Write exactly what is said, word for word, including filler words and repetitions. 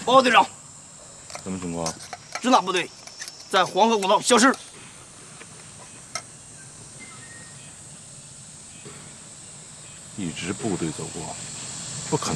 报告队长， 什么情况？ 支那部队在黄河古道消失。 一支部队走过，不可能。